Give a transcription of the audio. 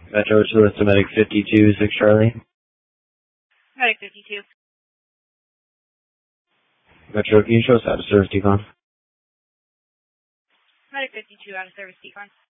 Metro to Medic 52, 6 Charlie. Medic 52. Metro, can you show us out of service decon? Medic 52 out of service decon.